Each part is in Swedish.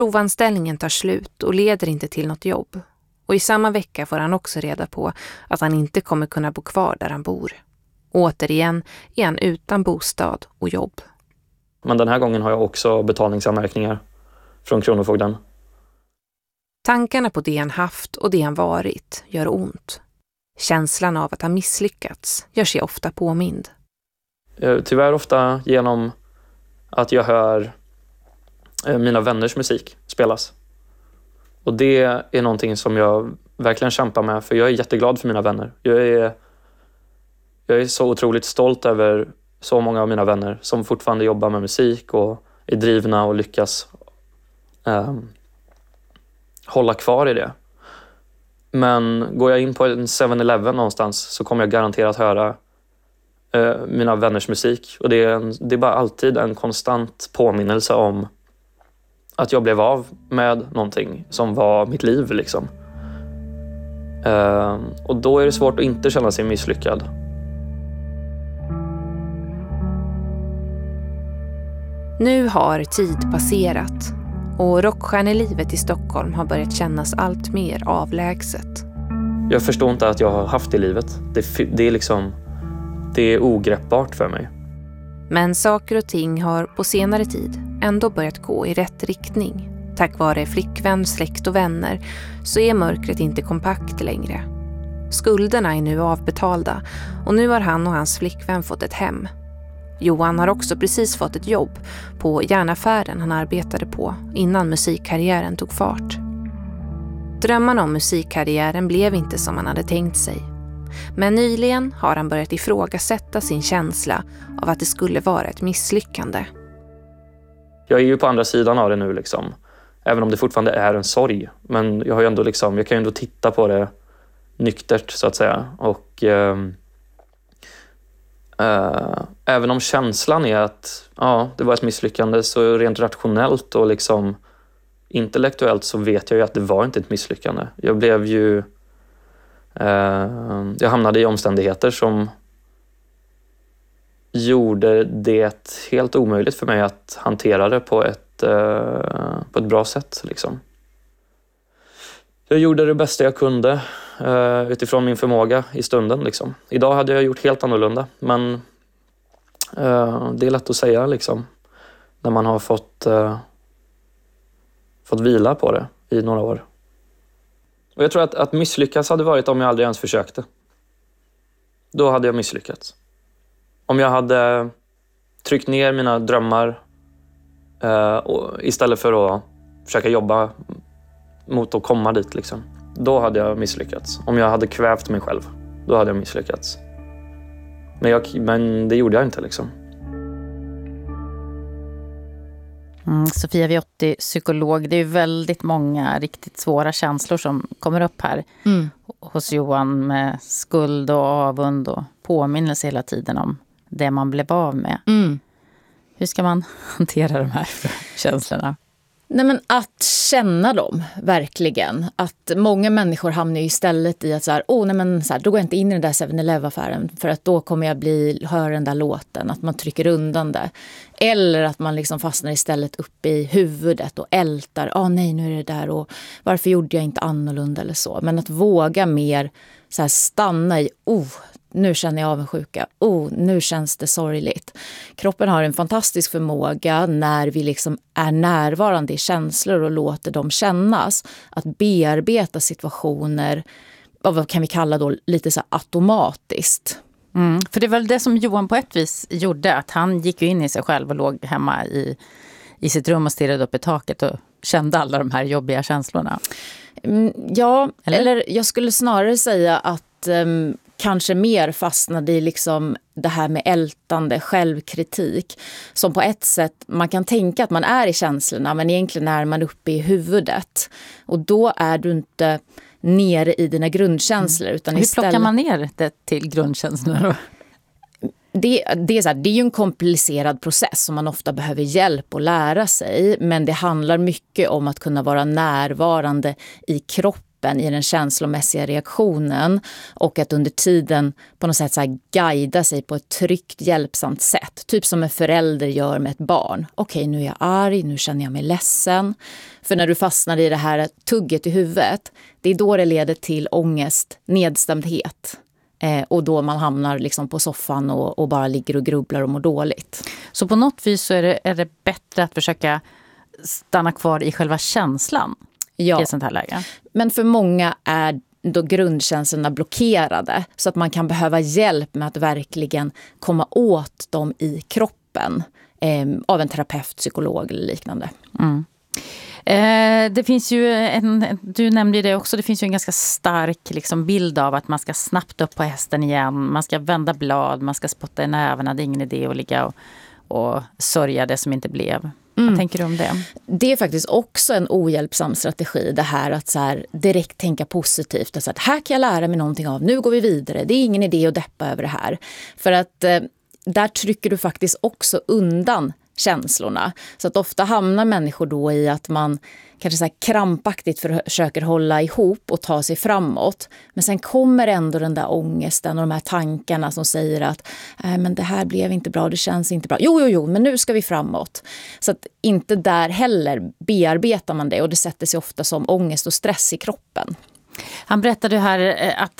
Provanställningen tar slut och leder inte till något jobb. Och i samma vecka får han också reda på att han inte kommer kunna bo kvar där han bor. Återigen är han utan bostad och jobb. Men den här gången har jag också betalningsanmärkningar från Kronofogden. Tankarna på det han haft och det han varit gör ont. Känslan av att han misslyckats gör sig ofta påmind. Tyvärr ofta genom att jag hör mina vänners musik spelas. Och det är någonting som jag verkligen kämpar med, för jag är jätteglad för mina vänner. Jag är så otroligt stolt över så många av mina vänner som fortfarande jobbar med musik och är drivna och lyckas hålla kvar i det. Men går jag in på en 7-Eleven någonstans så kommer jag garanterat höra mina vänners musik. Och det är bara alltid en konstant påminnelse om att jag blev av med någonting som var mitt liv liksom. Och då är det svårt att inte känna sig misslyckad. Nu har tid passerat och rockstjärnelivet i Stockholm har börjat kännas allt mer avlägset. Jag förstår inte att jag har haft det livet. Det är ogreppbart för mig. Men saker och ting har på senare tid ändå börjat gå i rätt riktning. Tack vare flickvän, släkt och vänner så är mörkret inte kompakt längre. Skulderna är nu avbetalda och nu har han och hans flickvän fått ett hem. Johan har också precis fått ett jobb på järnaffären han arbetade på innan musikkarriären tog fart. Drömmarna om musikkarriären blev inte som han hade tänkt sig. Men nyligen har han börjat ifrågasätta sin känsla av att det skulle vara ett misslyckande. Jag är ju på andra sidan av det nu liksom. Även om det fortfarande är en sorg. Men jag har ju ändå liksom, jag kan ju ändå titta på det nyktert så att säga. Och även om känslan är att det var ett misslyckande, så rent rationellt och liksom intellektuellt så vet jag ju att det var inte ett misslyckande. Jag hamnade i omständigheter som gjorde det helt omöjligt för mig att hantera det på ett bra sätt liksom. Jag gjorde det bästa jag kunde utifrån min förmåga i stunden liksom. Idag hade jag gjort helt annorlunda, men det är lätt att säga liksom när man har fått vila på det i några år. Och jag tror att misslyckas hade varit om jag aldrig ens försökte. Då hade jag misslyckats. Om jag hade tryckt ner mina drömmar istället för att försöka jobba mot att komma dit liksom. Då hade jag misslyckats. Om jag hade kvävt mig själv, då hade jag misslyckats. Men det gjorde jag inte liksom. Sofia Viotti, psykolog. Det är väldigt många riktigt svåra känslor som kommer upp här hos Johan, med skuld och avund och påminnelse hela tiden om det man blev av med. Hur ska man hantera de här känslorna? Nej, men att känna dem, verkligen. Att många människor hamnar ju istället i att då går jag inte in i den där 7-Eleven-affären för att då kommer jag höra den där låten. Att man trycker undan det. Eller att man liksom fastnar istället upp i huvudet och ältar. Nej, nu är det där och varför gjorde jag inte annorlunda eller så. Men att våga mer så här, stanna i, nu känner jag avundsjuka. Nu känns det sorgligt. Kroppen har en fantastisk förmåga när vi liksom är närvarande i känslor och låter dem kännas. Att bearbeta situationer, vad kan vi kalla då, lite så här automatiskt. För det är väl det som Johan på ett vis gjorde. Att han gick ju in i sig själv och låg hemma i sitt rum och stirrade upp i taket och kände alla de här jobbiga känslorna. Ja, eller jag skulle snarare säga att kanske mer fastnade i liksom det här med ältande, självkritik. Som på ett sätt, man kan tänka att man är i känslorna, men egentligen är man uppe i huvudet. Och då är du inte nere i dina grundkänslor. Utan hur plockar man ner det till grundkänslorna då? Det är ju en komplicerad process som man ofta behöver hjälp att lära sig. Men det handlar mycket om att kunna vara närvarande i kroppen kroppen i den känslomässiga reaktionen och att under tiden på något sätt så här guida sig på ett tryggt, hjälpsamt sätt. Typ som en förälder gör med ett barn. Okej, nu är jag arg, nu känner jag mig ledsen. För när du fastnar i det här tugget i huvudet, det är då det leder till ångest, nedstämdhet. Och då man hamnar liksom på soffan och bara ligger och grubblar och mår dåligt. Så på något vis så är det bättre att försöka stanna kvar i själva känslan i ett sånt här läge. Men för många är då grundkänslorna blockerade så att man kan behöva hjälp med att verkligen komma åt dem i kroppen av en terapeut, psykolog eller liknande. Mm. Det finns ju du nämnde det också, det finns ju en ganska stark liksom bild av att man ska snabbt upp på hästen igen, man ska vända blad, man ska spotta i nävarna, det är ingen idé att ligga och sörja det som inte blev. Vad tänker du om det? Det är faktiskt också en ohjälpsam strategi, det här att så här direkt tänka positivt. Att så här kan jag lära mig någonting av, nu går vi vidare, det är ingen idé att deppa över det här. För att där trycker du faktiskt också undan känslorna. Så att ofta hamnar människor då i att man kanske så här krampaktigt försöker hålla ihop och ta sig framåt. Men sen kommer ändå den där ångesten och de här tankarna som säger att men det här blev inte bra, det känns inte bra. Jo, men nu ska vi framåt. Så att inte där heller bearbetar man det och det sätter sig ofta som ångest och stress i kroppen. Han berättade här att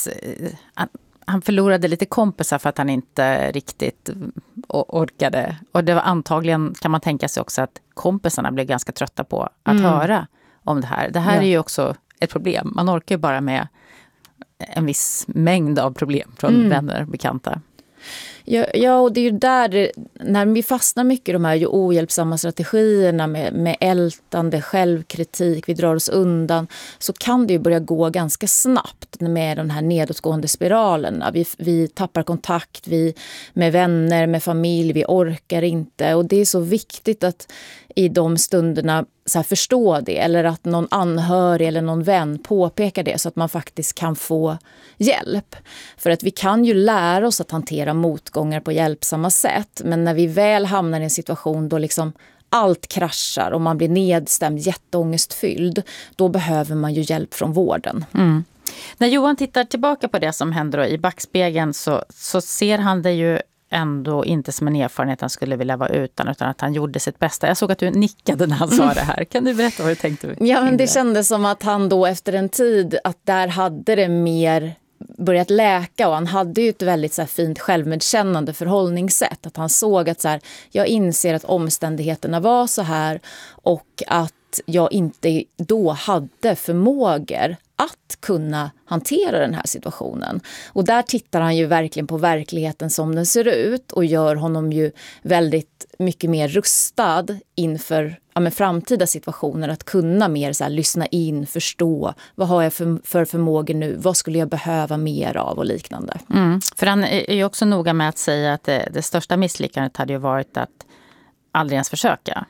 han förlorade lite kompisar för att han inte riktigt orkade. Och det var antagligen, kan man tänka sig också, att kompisarna blev ganska trötta på att höra om det här. Det här är ju också ett problem. Man orkar ju bara med en viss mängd av problem från vänner och bekanta. Ja, och det är ju där, när vi fastnar mycket i de här ohjälpsamma strategierna med ältande, självkritik, vi drar oss undan, så kan det ju börja gå ganska snabbt med den här nedåtgående spiralen. Vi tappar kontakt med vänner, med familj, vi orkar inte. Och det är så viktigt att i de stunderna så här förstå det, eller att någon anhörig eller någon vän påpekar det så att man faktiskt kan få hjälp. För att vi kan ju lära oss att hantera motgångar på hjälpsamma sätt, men när vi väl hamnar i en situation då liksom allt kraschar och man blir nedstämd, jätteångestfylld, då behöver man ju hjälp från vården. Mm. När Johan tittar tillbaka på det som händer i backspegeln så ser han det ju ändå inte som en erfarenhet han skulle vilja vara utan att han gjorde sitt bästa. Jag såg att du nickade när han sa det här. Kan du berätta vad du tänkte? Ja, men det kändes som att han då efter en tid, att där hade det mer börjat läka, och han hade ju ett väldigt så här fint självmedkännande förhållningssätt. Att han såg att så här, jag inser att omständigheterna var så här och att jag inte då hade förmågor att kunna hantera den här situationen. Och där tittar han ju verkligen på verkligheten som den ser ut och gör honom ju väldigt mycket mer rustad inför framtida situationer, att kunna mer så här, lyssna in, förstå, vad har jag för förmågor nu, vad skulle jag behöva mer av och liknande. För han är ju också noga med att säga att det största misslyckandet hade ju varit att aldrig ens försöka.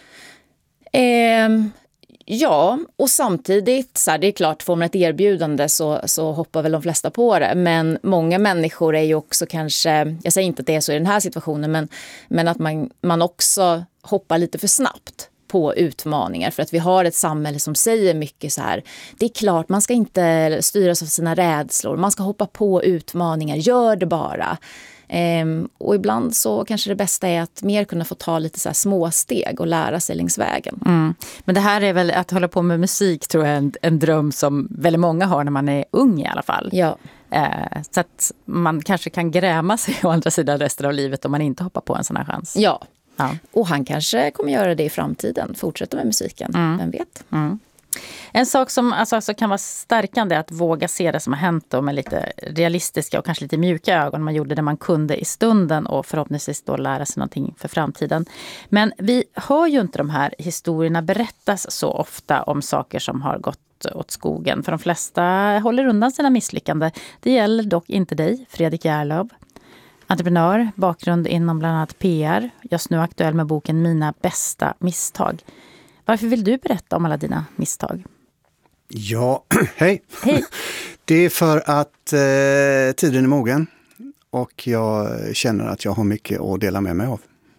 Ja, och samtidigt, så här, det är klart, får man ett erbjudande så hoppar väl de flesta på det. Men många människor är ju också kanske, jag säger inte att det är så i den här situationen, men att man också hoppar lite för snabbt på utmaningar. För att vi har ett samhälle som säger mycket så här, det är klart, man ska inte styras av sina rädslor, man ska hoppa på utmaningar, gör det bara. Och ibland så kanske det bästa är att mer kunna få ta lite så här små steg och lära sig längs vägen. Men det här är väl att hålla på med musik, tror jag, en dröm som väldigt många har när man är ung i alla fall. Ja. Så att man kanske kan gräma sig å andra sidan resten av livet om man inte hoppar på en sån här chans. Ja. Och han kanske kommer göra det i framtiden, fortsätta med musiken, vem vet. En sak som alltså kan vara stärkande är att våga se det som har hänt med lite realistiska och kanske lite mjuka ögon. Man gjorde det man kunde i stunden och förhoppningsvis då lära sig någonting för framtiden. Men vi hör ju inte de här historierna berättas så ofta om saker som har gått åt skogen. För de flesta håller undan sina misslyckande. Det gäller dock inte dig, Fredrik Järlöv. Entreprenör, bakgrund inom bland annat PR. Just nu aktuell med boken Mina bästa misstag. Varför vill du berätta om alla dina misstag? Ja, hej. Hej. Det är för att tiden är mogen och jag känner att jag har mycket att dela med mig av.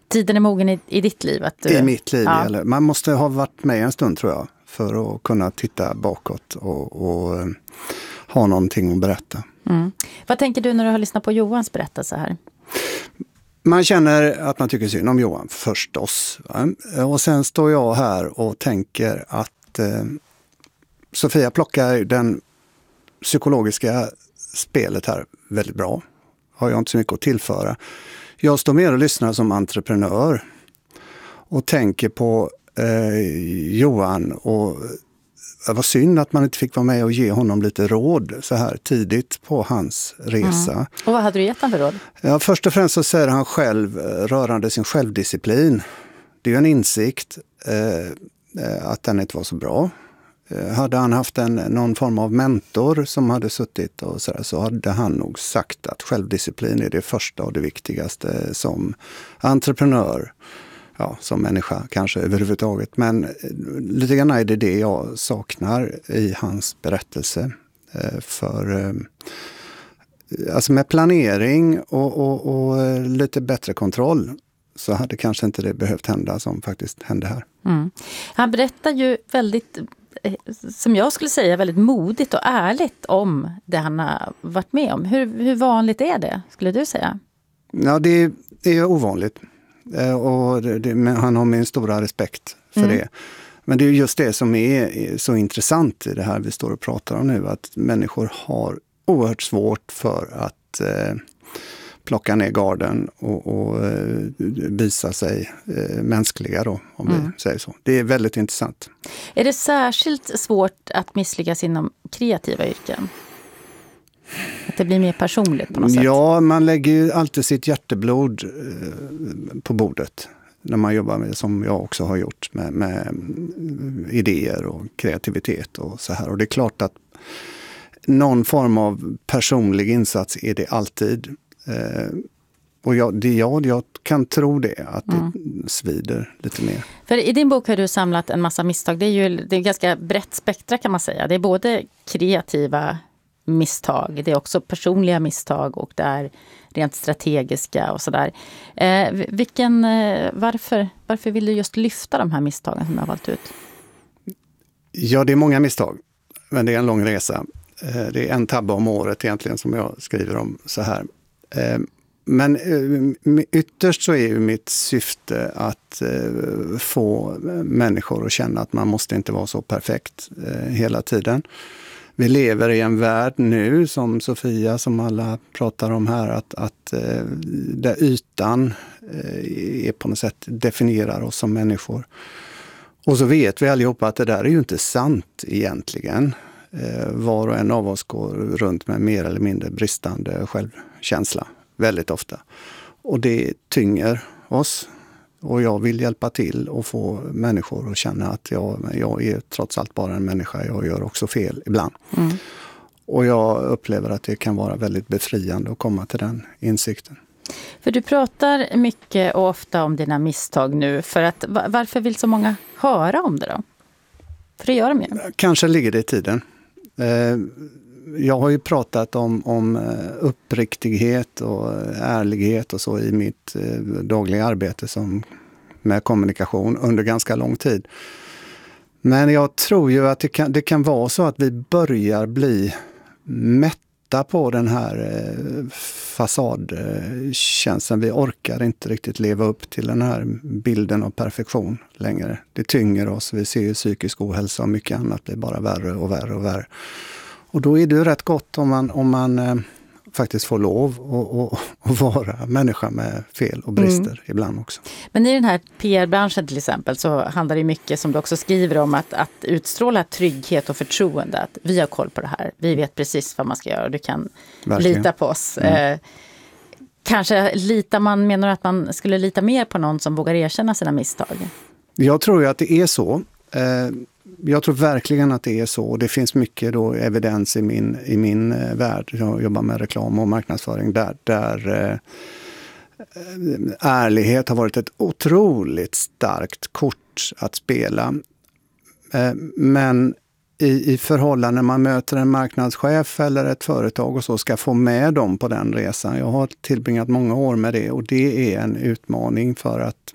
Tiden är mogen i ditt liv? I mitt liv. Ja. Eller, man måste ha varit med en stund tror jag för att kunna titta bakåt och ha någonting att berätta. Mm. Vad tänker du när du har lyssnat på Johans berättelse här? Man känner att man tycker synd om Johan förstås. Va? Och sen står jag här och tänker att Sofia plockar den psykologiska spelet här väldigt bra. Har jag inte så mycket att tillföra. Jag står mer och lyssnar som entreprenör och tänker på Johan och det var synd att man inte fick vara med och ge honom lite råd så här tidigt på hans resa. Mm. Och vad hade du gett han för råd? Ja, först och främst så säger han själv rörande sin självdisciplin. Det är ju en insikt att den inte var så bra. Hade han haft någon form av mentor som hade suttit och så hade han nog sagt att självdisciplin är det första och det viktigaste som entreprenör. Ja, som människa kanske överhuvudtaget. Men lite grann är det jag saknar i hans berättelse. Alltså med planering och lite bättre kontroll så hade kanske inte det behövt hända som faktiskt hände här. Mm. Han berättar ju väldigt, som jag skulle säga, väldigt modigt och ärligt om det han har varit med om. Hur vanligt är det, skulle du säga? Ja, det är ovanligt. Och han har min stora respekt för det. Men det är just det som är så intressant i det här vi står och pratar om nu. Att människor har oerhört svårt för att plocka ner garden och visa sig mänskliga då, om vi säger så. Det är väldigt intressant. Är det särskilt svårt att misslyckas inom kreativa yrken? Att det blir mer personligt på något sätt? Ja, man lägger ju alltid sitt hjärteblod på bordet när man jobbar med, som jag också har gjort, med idéer och kreativitet och så här. Och det är klart att någon form av personlig insats är det alltid. Och jag kan tro det, att det svider lite mer. För i din bok har du samlat en massa misstag. Det är ganska brett spektra kan man säga. Det är både kreativa misstag, det är också personliga misstag och det är rent strategiska och sådär. Varför vill du just lyfta de här misstagen som jag har valt ut? Ja, det är många misstag, men det är en lång resa. Det är en tabbe om året egentligen som jag skriver om så här. Men ytterst så är ju mitt syfte att få människor att känna att man måste inte vara så perfekt hela tiden. Vi lever i en värld nu, som Sofia, som alla pratar om här, att där ytan är på något sätt definierar oss som människor. Och så vet vi allihopa att det där är ju inte sant egentligen. Var och en av oss går runt med mer eller mindre bristande självkänsla, väldigt ofta. Och det tynger oss. Och jag vill hjälpa till och få människor att känna att jag är trots allt bara en människa. Jag gör också fel ibland. Mm. Och jag upplever att det kan vara väldigt befriande att komma till den insikten. För du pratar mycket och ofta om dina misstag nu. För att, varför vill så många höra om det då? För det gör de ju. Kanske ligger det i tiden. Jag har ju pratat om uppriktighet och ärlighet och så i mitt dagliga arbete med kommunikation under ganska lång tid. Men jag tror ju att det kan vara så att vi börjar bli mätta på den här fasadkänslan. Vi orkar inte riktigt leva upp till den här bilden av perfektion längre. Det tynger oss. Vi ser ju psykisk ohälsa och mycket annat blir bara värre och värre och värre. Och då är det ju rätt gott om man faktiskt får lov att vara människa med fel och brister ibland också. Men i den här PR-branschen till exempel så handlar det mycket, som du också skriver om, att utstråla trygghet och förtroende. Att vi har koll på det här. Vi vet precis vad man ska göra och du kan lita på oss. Kanske menar du att man skulle lita mer på någon som vågar erkänna sina misstag? Jag tror ju att det är så. Jag tror verkligen att det är så. Det finns mycket då evidens i min värld. Jag jobbar med reklam och marknadsföring där ärlighet har varit ett otroligt starkt kort att spela. Men i förhållande när man möter en marknadschef eller ett företag och så ska få med dem på den resan. Jag har tillbringat många år med det och det är en utmaning för att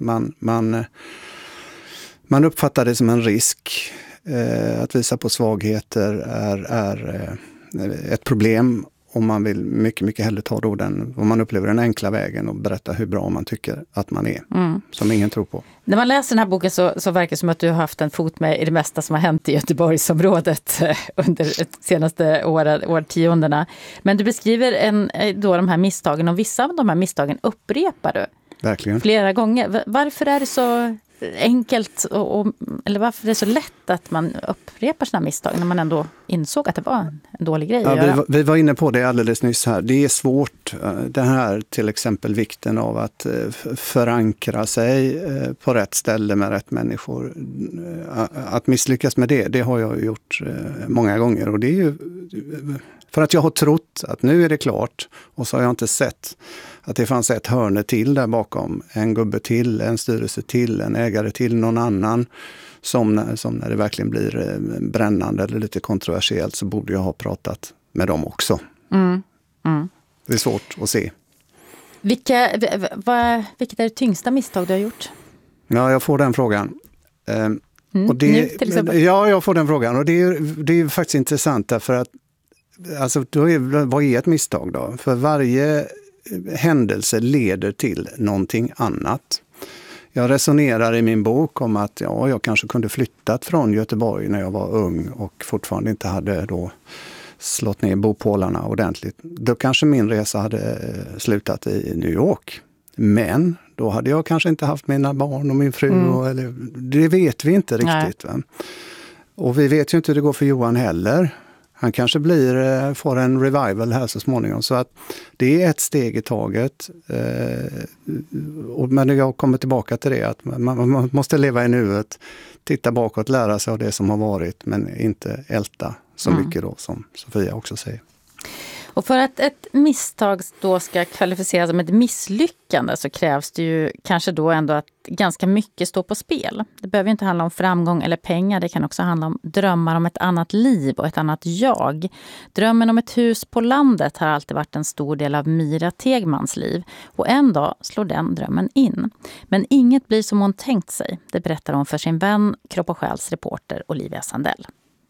man uppfattar det som en risk. Att visa på svagheter är ett problem om man vill mycket, mycket hellre ta då om man upplever den enkla vägen och berätta hur bra man tycker att man är, som ingen tror på. När man läser den här boken så verkar det som att du har haft en fot med i det mesta som har hänt i Göteborgsområdet under de senaste årtiondena. Men du beskriver då de här misstagen, och vissa av de här misstagen upprepar du. Verkligen. Flera gånger. Varför är det så enkelt eller varför är det så lätt att man upprepar sina misstag när man ändå insåg att det var en dålig grej att göra? Vi var inne på det alldeles nyss här. Det är svårt, det här till exempel vikten av att förankra sig på rätt ställe med rätt människor. Att misslyckas med det har jag gjort många gånger, och det är ju för att jag har trott att nu är det klart, och så har jag inte sett att det fanns ett hörne till där bakom. En gubbe till, en styrelse till, en ägare till, någon annan. Som när det verkligen blir brännande eller lite kontroversiellt så borde jag ha pratat med dem också. Det är svårt att se. Vilket är det tyngsta misstag du har gjort? Ja, jag får den frågan. Och det, nu, till exempel. Ja, jag får den frågan. Och det är faktiskt intressant därför att alltså, vad är ett misstag då? För varje händelse leder till någonting annat. Jag resonerar i min bok om att jag kanske kunde flyttat från Göteborg när jag var ung och fortfarande inte hade då slått ner bopålarna ordentligt. Då kanske min resa hade slutat i New York. Men då hade jag kanske inte haft mina barn och min fru. Det vet vi inte riktigt. Va? Och vi vet ju inte hur det går för Johan heller. Han kanske får en revival här så småningom. Så att det är ett steg i taget. Men jag kommer tillbaka till det. Att man måste leva i nuet. Titta bakåt, lära sig av det som har varit. Men inte älta så mycket då, som Sofia också säger. Och för att ett misstag då ska kvalificeras som ett misslyckande så krävs det ju kanske då ändå att ganska mycket står på spel. Det behöver inte handla om framgång eller pengar. Det kan också handla om drömmar om ett annat liv och ett annat jag. Drömmen om ett hus på landet har alltid varit en stor del av Mira Tegmans liv. Och en dag slår den drömmen in. Men inget blir som hon tänkt sig. Det berättar hon för sin vän, Kropp och Själs reporter Olivia Sandell.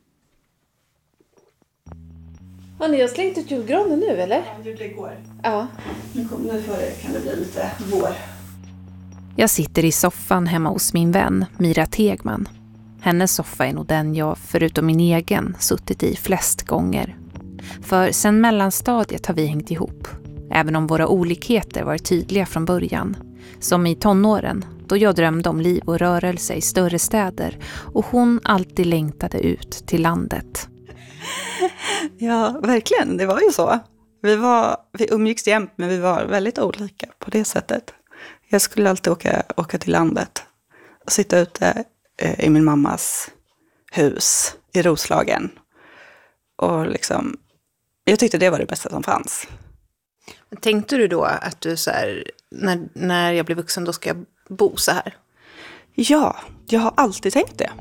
Har ni slängt ut julgranen nu, eller? Ja, jag gjorde det igår. Ja. Nu kan det bli lite vår. Jag sitter i soffan hemma hos min vän, Mira Tegman. Hennes soffa är nog den jag, förutom min egen, suttit i flest gånger. För sen mellanstadiet har vi hängt ihop. Även om våra olikheter var tydliga från början. Som i tonåren, då jag drömde om liv och rörelse i större städer. Och hon alltid längtade ut till landet. Ja, verkligen. Det var ju så. Vi umgicks jämt, men vi var väldigt olika på det sättet. Jag skulle alltid åka till landet och sitta ute i min mammas hus i Roslagen. Och liksom, jag tyckte det var det bästa som fanns. Tänkte du då att du så här, när jag blir vuxen då ska jag bo så här? Ja, jag har alltid tänkt det.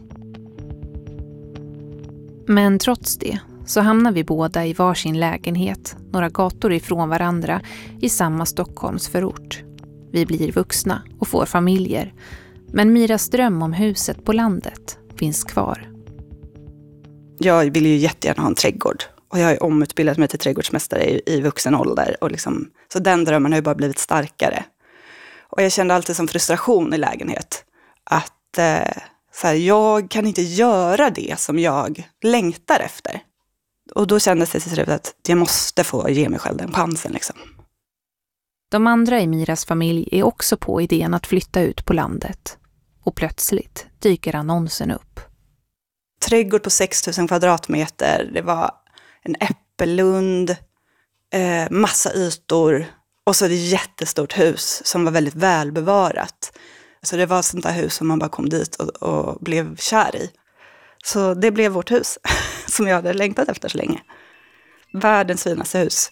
Men trots det så hamnar vi båda i varsin lägenhet, några gator ifrån varandra, i samma Stockholmsförort. Vi blir vuxna och får familjer. Men Miras dröm om huset på landet finns kvar. Jag vill ju jättegärna ha en trädgård. Och jag har ju omutbildat mig till trädgårdsmästare i vuxen ålder. Och liksom, så den drömmen har ju bara blivit starkare. Och jag kände alltid som frustration i lägenhet. Att så här, jag kan inte göra det som jag längtar efter. Och då kändes det till slut att jag måste få ge mig själv den chansen. Liksom. De andra i Miras familj är också på idén att flytta ut på landet. Och plötsligt dyker annonsen upp. Trädgård på 6 000 kvadratmeter. Det var en äppellund, massa ytor. Och så ett jättestort hus som var väldigt välbevarat. Så det var ett sånt där hus som man bara kom dit och blev kär i. Så det blev vårt hus som jag hade längtat efter så länge. Världens finaste hus.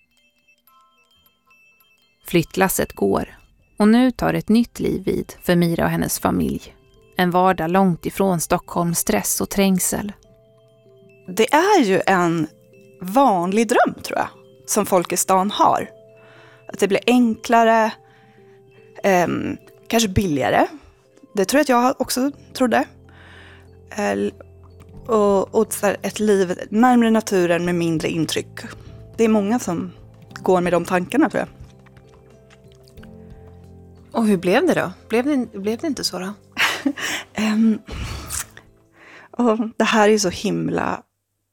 Flyttlasset går och nu tar ett nytt liv vid för Mira och hennes familj. En vardag långt ifrån Stockholms stress och trängsel. det är ju en vanlig dröm, tror jag, som folk i stan har. Att det blir enklare, kanske billigare. Det tror jag att jag också trodde. Och så här, ett liv närmare naturen med mindre intryck. Det är många som går med de tankarna, tror jag. Och hur blev det då? Blev det inte så då? Och det här är ju så himla...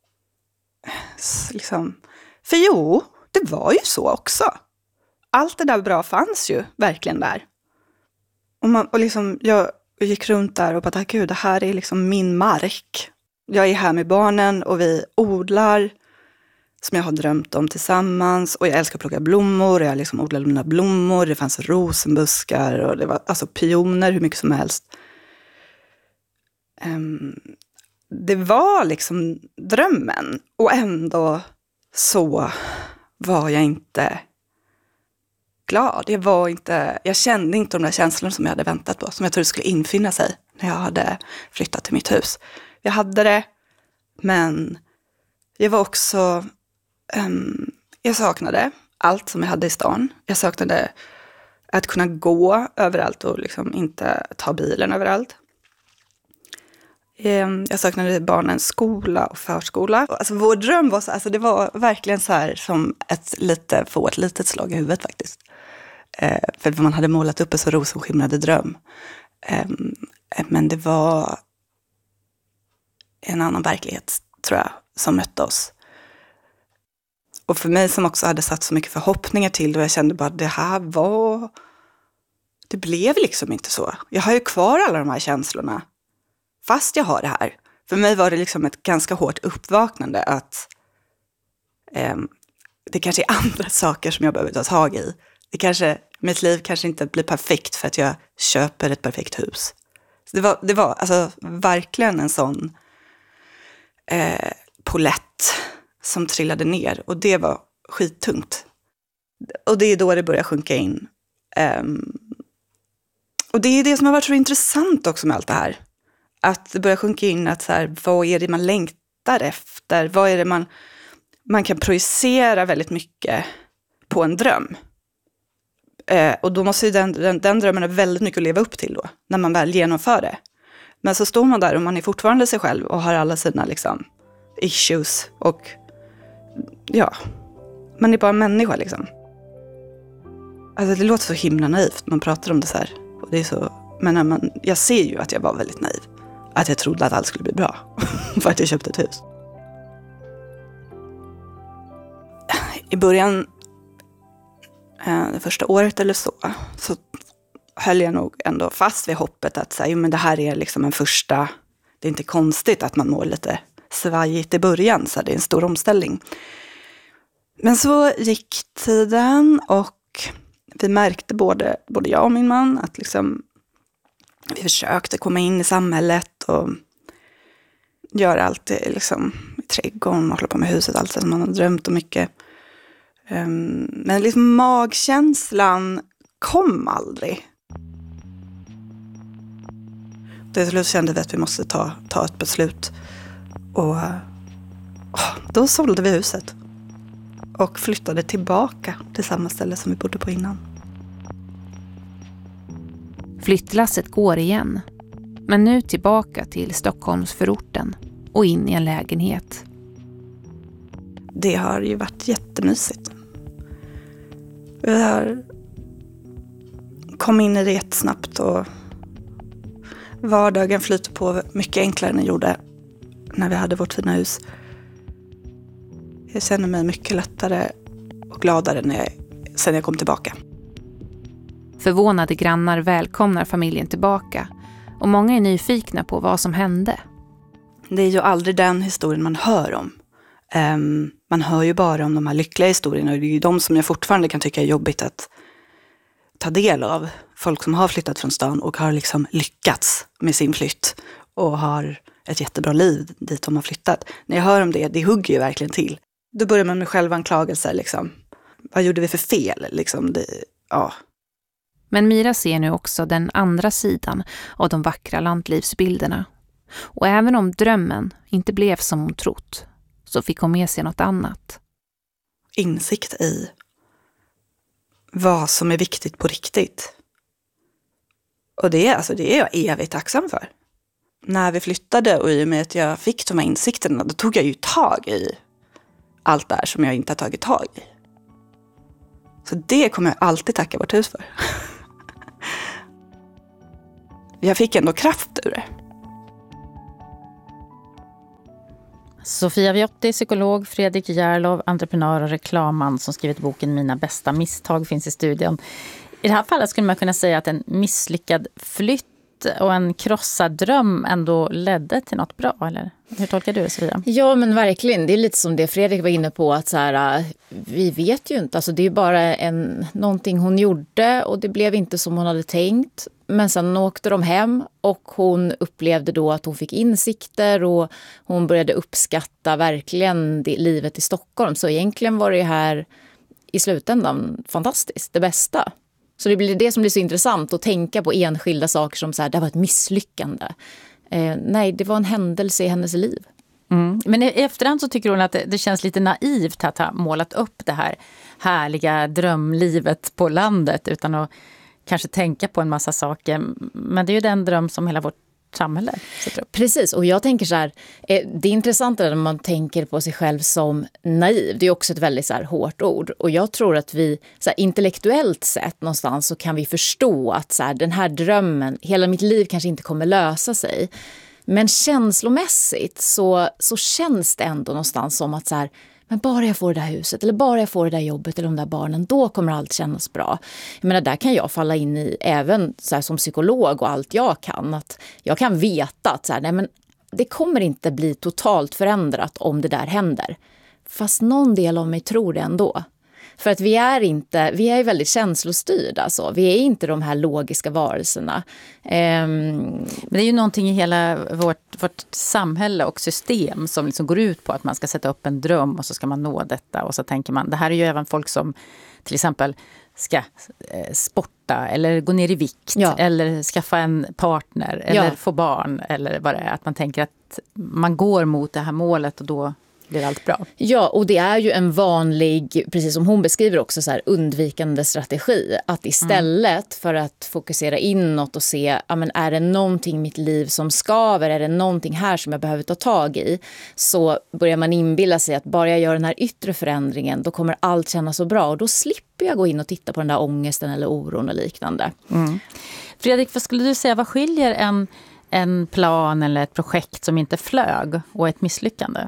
Liksom, för jo, det var ju så också. Allt det där bra fanns ju verkligen där. Och liksom, jag gick runt där och bara, gud, det här är liksom min mark. Jag är här med barnen och vi odlar som jag har drömt om tillsammans. Och jag älskar att plocka blommor. Jag liksom odlade mina blommor. Det fanns rosenbuskar och det var alltså pioner hur mycket som helst. Det var liksom drömmen. Och ändå så var jag inte glad. Jag kände inte de där känslorna som jag hade väntat på. Som jag trodde skulle infinna sig när jag hade flyttat till mitt hus. Jag hade det, men jag var också... jag saknade allt som jag hade i stan. Jag saknade att kunna gå överallt och liksom inte ta bilen överallt. Jag saknade barnens skola och förskola. Alltså vår dröm var så, alltså det var verkligen så här som få ett litet slag i huvudet faktiskt. För man hade målat upp en så rosenskimrande dröm. Men det var en annan verklighet, tror jag, som mötte oss. Och för mig som också hade satt så mycket förhoppningar till det, och jag kände bara att det blev liksom inte så. Jag har ju kvar alla de här känslorna fast jag har det här. För mig var det liksom ett ganska hårt uppvaknande att det kanske är andra saker som jag behöver ta tag i. Mitt liv kanske inte blir perfekt för att jag köper ett perfekt hus. Så det var alltså verkligen en sån polett som trillade ner. Och det var skittungt. Och det är då det börjar sjunka in. Och det är det som har varit så intressant också med allt det här. Att det börjar sjunka in att så här, vad är det man längtar efter? Vad är det man kan projicera väldigt mycket på en dröm. Och då måste ju den drömmen ha väldigt mycket att leva upp till då. När man väl genomför det. Men så står man där och man är fortfarande sig själv och har alla sina liksom issues. Och ja, man är bara en människa liksom. Alltså det låter så himla naivt. Man pratar om det så här. Och det är så, men jag ser ju att jag var väldigt naiv. Att jag trodde att allt skulle bli bra. För att jag köpte ett hus. I början, det första året eller så höll jag nog ändå fast vid hoppet att säga, men det här är liksom en första, det är inte konstigt att man mår lite svajigt i början, så det är en stor omställning. Men så gick tiden och vi märkte både jag och min man att liksom, vi försökte komma in i samhället och göra allt det liksom i trädgården och hålla på med huset, allt som man har drömt om mycket. Men liksom magkänslan kom aldrig. Till slut kände vi att vi måste ta ett beslut. Och då sålde vi huset. Och flyttade tillbaka till samma ställe som vi bodde på innan. Flyttlasset går igen. Men nu tillbaka till Stockholmsförorten och in i en lägenhet. Det har ju varit jättemysigt. Vi har kommit in i det jättesnabbt och vardagen flyter på mycket enklare än den gjorde när vi hade vårt fina hus. Jag känner mig mycket lättare och gladare sen jag kom tillbaka. Förvånade grannar välkomnar familjen tillbaka och många är nyfikna på vad som hände. Det är ju aldrig den historien man hör om. Man hör ju bara om de här lyckliga historierna och det är ju de som jag fortfarande kan tycka är jobbigt att ta del av. Folk som har flyttat från stan och har liksom lyckats med sin flytt och har ett jättebra liv dit de har flyttat. När jag hör om det hugger ju verkligen till. Då börjar man med självanklagelser liksom. Vad gjorde vi för fel liksom? Ja. Men Mira ser nu också den andra sidan av de vackra landlivsbilderna. Och även om drömmen inte blev som hon trott, så fick hon med sig något annat. Insikt i vad som är viktigt på riktigt. Och det är jag evigt tacksam för. När vi flyttade och i och med att jag fick de här insikterna, då tog jag ju tag i allt där som jag inte har tagit tag i. Så det kommer jag alltid tacka vårt hus för. Jag fick ändå kraft ur det. Sofia Viotti, psykolog, Fredrik Järlov, entreprenör och reklamman som skrivit boken Mina bästa misstag finns i studion. I det här fallet skulle man kunna säga att en misslyckad flytt och en krossad dröm ändå ledde till något bra, eller? Hur tolkar du det, Sofia? Ja, men verkligen. Det är lite som det Fredrik var inne på, att så här, vi vet ju inte. Alltså, det är bara någonting hon gjorde och det blev inte som hon hade tänkt. Men sen åkte de hem och hon upplevde då att hon fick insikter och hon började uppskatta verkligen livet i Stockholm. Så egentligen var det här i slutändan fantastiskt, det bästa. Så det blir det som blir så intressant att tänka på enskilda saker som så här, det var ett misslyckande. Nej, det var en händelse i hennes liv. Mm. Men i efterhand så tycker hon att det känns lite naivt att ha målat upp det här härliga drömlivet på landet utan att kanske tänka på en massa saker. Men det är ju den dröm som hela vårt samhälle sätter upp. Precis, och jag tänker så här, det är intressant när man tänker på sig själv som naiv. Det är också ett väldigt så här hårt ord. Och jag tror att vi så här, intellektuellt sett någonstans så kan vi förstå att så här, den här drömmen, hela mitt liv kanske inte kommer lösa sig. Men känslomässigt så känns det ändå någonstans som att så här, men bara jag får det där huset eller bara jag får det där jobbet eller de där barnen, då kommer allt kännas bra. Jag menar, där kan jag falla in i även så här, som psykolog och allt jag kan. Att jag kan veta att så här, nej, men det kommer inte bli totalt förändrat om det där händer. Fast någon del av mig tror det ändå. För att vi är väldigt känslostyrda. Så. Vi är inte de här logiska varelserna. Men det är ju någonting i hela vårt samhälle och system som liksom går ut på att man ska sätta upp en dröm och så ska man nå detta. Och så tänker man, det här är ju även folk som till exempel ska sporta eller gå ner i vikt eller skaffa en partner eller få barn eller vad det är. Att man tänker att man går mot det här målet och då blir allt bra. Ja, och det är ju en vanlig, precis som hon beskriver också, så här undvikande strategi. Att istället för att fokusera inåt och se, ja, men är det någonting i mitt liv som skaver? Är det någonting här som jag behöver ta tag i? Så börjar man inbilla sig att bara jag gör den här yttre förändringen, då kommer allt kännas så bra. Och då slipper jag gå in och titta på den där ångesten eller oron och liknande. Mm. Fredrik, vad skulle du säga, vad skiljer en plan eller ett projekt som inte flög och ett misslyckande?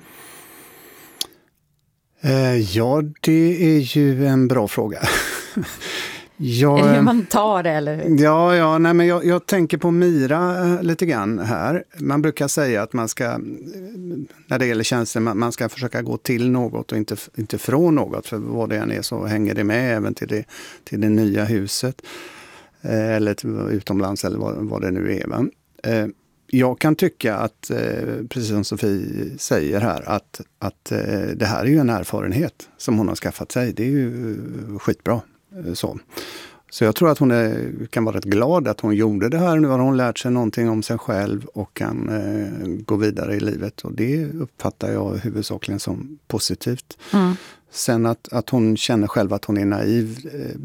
Ja, det är ju en bra fråga. Är det hur man tar det? Eller? Ja, nej, men jag tänker på Mira lite grann här. Man brukar säga att man ska, när det gäller känslor, man ska försöka gå till något och inte från något. För vad det än är så hänger det med även till det nya huset. Eller utomlands eller vad det nu är. Va? Jag kan tycka att, precis som Sofie säger här, att det här är ju en erfarenhet som hon har skaffat sig. Det är ju skitbra. Så jag tror att hon kan vara rätt glad att hon gjorde det här. Nu har hon lärt sig någonting om sig själv och kan gå vidare i livet. Och det uppfattar jag huvudsakligen som positivt. Mm. Sen att hon känner själv att hon är naiv,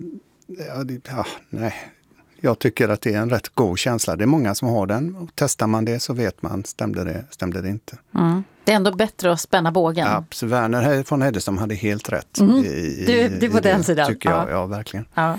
nej. Jag tycker att det är en rätt god känsla. Det är många som har den. Och testar man det så vet man, stämde det inte. Mm. Det är ändå bättre att spänna bågen. Absolut. Werner von Heidestam hade helt rätt. Du på den sidan. Tycker jag, ja verkligen. Ja.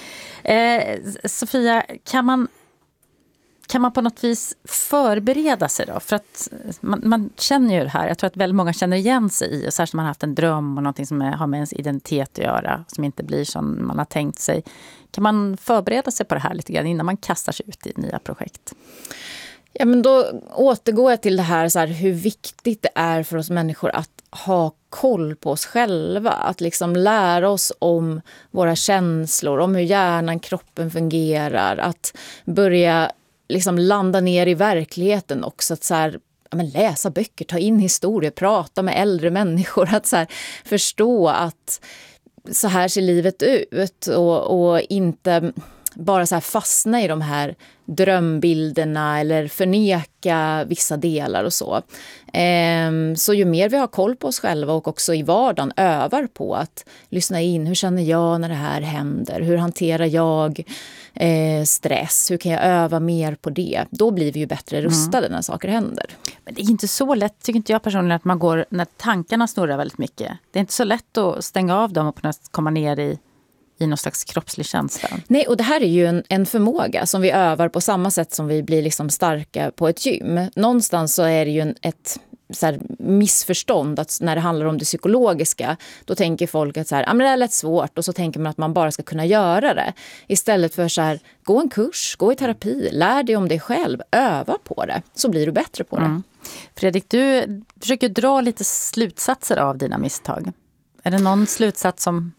Sofia, kan man på något vis förbereda sig då? För att man känner ju det här. Jag tror att väldigt många känner igen sig i. Och särskilt om man har haft en dröm och någonting som har med ens identitet att göra. Som inte blir som man har tänkt sig. Kan man förbereda sig på det här lite grann innan man kastar sig ut i nya projekt? Ja, men då återgår jag till det här, så här, hur viktigt det är för oss människor att ha koll på oss själva. Att liksom lära oss om våra känslor, om hur hjärnan, kroppen fungerar. Att börja liksom landa ner i verkligheten också. Att så här, ja, men läsa böcker, ta in historier, prata med äldre människor. Att så här, förstå att så här ser livet ut och inte bara så här fastna i de här drömbilderna eller förneka vissa delar och så. Så ju mer vi har koll på oss själva och också i vardagen övar på att lyssna in, hur känner jag när det här händer? Hur hanterar jag stress? Hur kan jag öva mer på det? Då blir vi ju bättre rustade när saker händer. Men det är inte så lätt, tycker inte jag personligen, att man går när tankarna snurrar väldigt mycket. Det är inte så lätt att stänga av dem och komma ner i någon slags kroppslig känsla. Nej, och det här är ju en förmåga som vi övar på samma sätt som vi blir liksom starka på ett gym. Någonstans så är det ju ett så här missförstånd att när det handlar om det psykologiska, då tänker folk att så här, men det är lätt svårt, och så tänker man att man bara ska kunna göra det. Istället för så här, gå en kurs, gå i terapi, lär dig om dig själv, öva på det, så blir du bättre på det. Fredrik, du försöker dra lite slutsatser av dina misstag. Är det någon slutsats som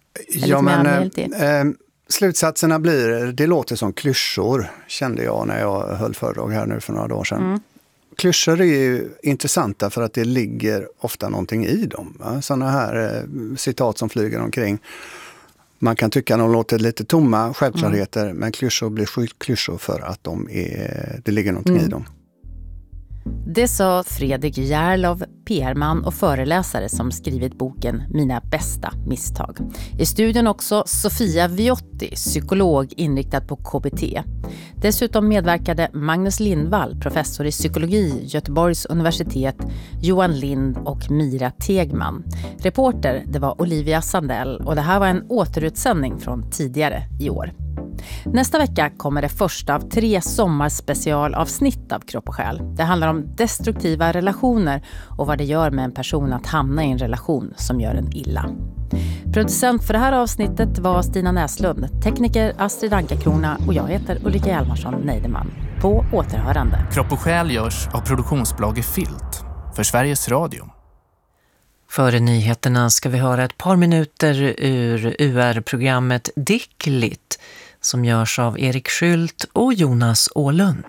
slutsatserna blir, det låter som klyschor, kände jag när jag höll föredrag här nu för några dagar sedan. Klyschor är ju intressanta för att det ligger ofta någonting i dem. Va? Sådana här citat som flyger omkring. Man kan tycka att de låter lite tomma självklarheter, men klyschor blir klyschor för att det ligger någonting i dem. Det sa Fredrik Järlov, PR-man och föreläsare som skrivit boken Mina bästa misstag. I studion också Sofia Viotti, psykolog inriktad på KBT. Dessutom medverkade Magnus Lindvall, professor i psykologi, Göteborgs universitet, Johan Lind och Mira Tegman. Reporter, det var Olivia Sandell, och det här var en återutsändning från tidigare i år. Nästa vecka kommer det första av 3 sommarspecialavsnitt av Kropp och själ. Det handlar om destruktiva relationer och vad det gör med en person att hamna i en relation som gör en illa. Producent för det här avsnittet var Stina Näslund, tekniker Astrid Ankarkrona och jag heter Ulrika Hjalmarsson Neideman. På återhörande. Kropp och själ görs av produktionsbolaget Filt för Sveriges Radio. Före nyheterna ska vi höra ett par minuter ur UR-programmet Dickligt som görs av Erik Skylt och Jonas Åhlund.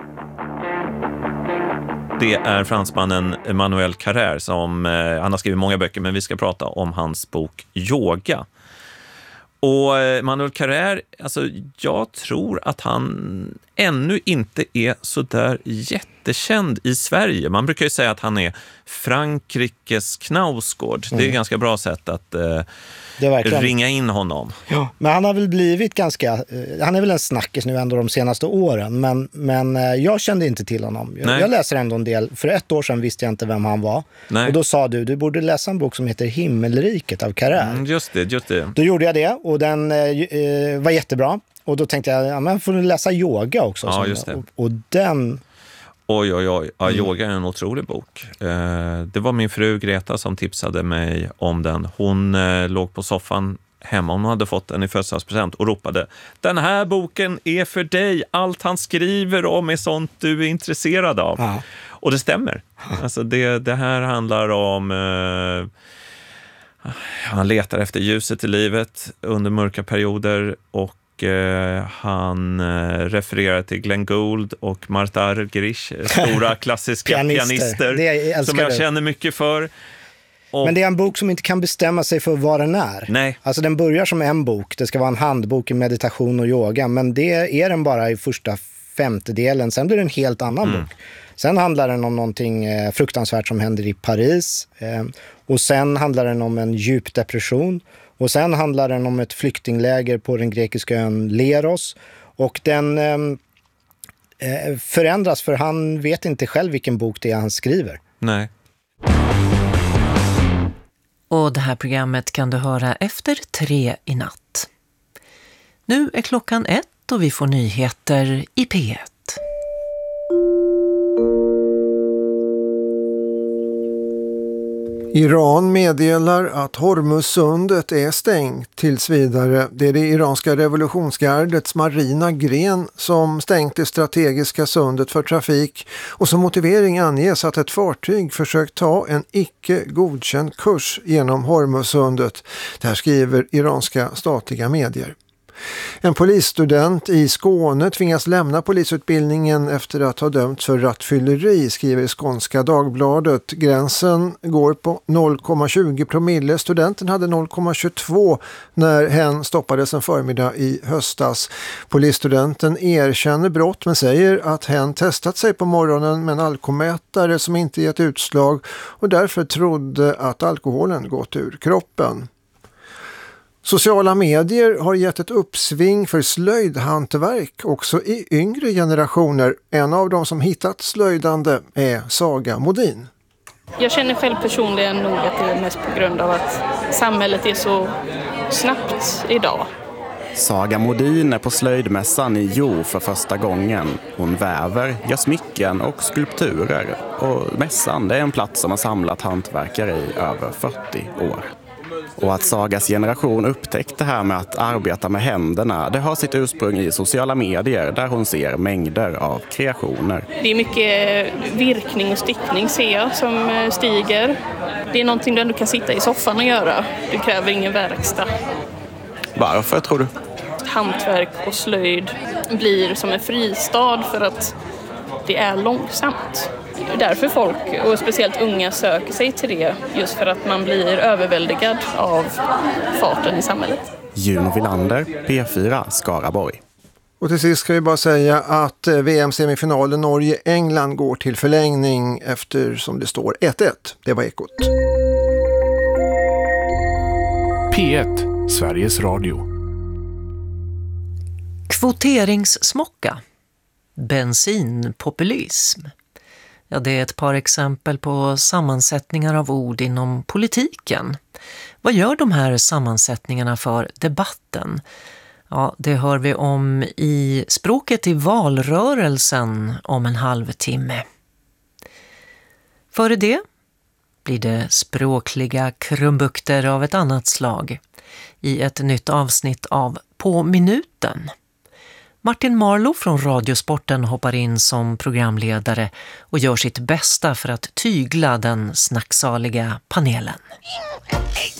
Det är fransmannen Emmanuel Carrère som han har skrivit många böcker, men vi ska prata om hans bok Yoga. Och Emmanuel Carrère, alltså jag tror att han ännu inte är så där jättekänd i Sverige. Man brukar ju säga att han är Frankrikes Knausgård. Det är ett ganska bra sätt att ringa in honom. Ja, men han har väl blivit han är väl en snackis nu ändå de senaste åren, men jag kände inte till honom. Jag läser ändå en del. För 1 år sedan visste jag inte vem han var. Nej. Och då sa du borde läsa en bok som heter Himmelriket av Carrère. Just det. Då gjorde jag det och den var jättebra. Och då tänkte jag, men får du läsa yoga också? Ja, just det. Och den... Oj. Ja, yoga är en otrolig bok. Det var min fru Greta som tipsade mig om den. Hon låg på soffan hemma, hon hade fått den i födelsedagspresent och ropade: den här boken är för dig, allt han skriver om är sånt du är intresserad av. Ja. Och det stämmer. Alltså det här handlar om... han letar efter ljuset i livet under mörka perioder och han refererar till Glenn Gould och Martha Argerich, stora klassiska pianister som jag känner mycket för. Men det är en bok som inte kan bestämma sig för vad den är. Nej. Alltså den börjar som en bok, det ska vara en handbok i meditation och yoga, men det är den bara i första 5:e, sen blir det en helt annan bok. Sen handlar den om någonting fruktansvärt som händer i Paris, och sen handlar den om en djup depression. Och sen handlar den om ett flyktingläger på den grekiska ön Leros. Och den förändras för han vet inte själv vilken bok det är han skriver. Nej. Och det här programmet kan du höra efter 3 i natt. Nu är klockan 1 och vi får nyheter i P1. Iran meddelar att Hormuzsundet är stängt tills vidare. Det är det iranska revolutionsgardets marina gren som stängt det strategiska sundet för trafik, och som motivering anges att ett fartyg försökt ta en icke godkänd kurs genom Hormuzsundet. Det här skriver iranska statliga medier. En polisstudent i Skåne tvingas lämna polisutbildningen efter att ha dömts för rattfylleri, skriver Skånska Dagbladet. Gränsen går på 0,20 promille. Studenten hade 0,22 när hen stoppades en förmiddag i höstas. Polisstudenten erkänner brott men säger att hen testat sig på morgonen med en alkomätare som inte gett utslag och därför trodde att alkoholen gått ur kroppen. Sociala medier har gett ett uppsving för slöjdhantverk också i yngre generationer. En av dem som hittat slöjdande är Saga Modin. Jag känner själv personligen nog att det är mest på grund av att samhället är så snabbt idag. Saga Modin är på slöjdmässan i Jo för första gången. Hon väver, gör smycken och skulpturer. Och mässan, det är en plats som har samlat hantverkare i över 40 år. Och att Sagas generation upptäckt det här med att arbeta med händerna, det har sitt ursprung i sociala medier där hon ser mängder av kreationer. Det är mycket virkning och stickning ser jag som stiger. Det är någonting du ändå kan sitta i soffan och göra. Du kräver ingen verkstad. Varför tror du? Hantverk och slöjd blir som en fristad för att det är långsamt. Det är därför folk, och speciellt unga, söker sig till det. Just för att man blir överväldigad av farten i samhället. Juno Villander, P4, Skaraborg. Och till sist ska vi bara säga att VM-semifinalen Norge-England går till förlängning efter, som det står, 1-1. Det var Ekot. P1, Sveriges Radio. Kvoteringssmocka. Bensinpopulism. Ja, det är ett par exempel på sammansättningar av ord inom politiken. Vad gör de här sammansättningarna för debatten? Ja, det hör vi om i Språket i valrörelsen om en halvtimme. Före det blir det språkliga krumbukter av ett annat slag i ett nytt avsnitt av På minuten. Martin Marlow från Radiosporten hoppar in som programledare och gör sitt bästa för att tygla den snacksaliga panelen.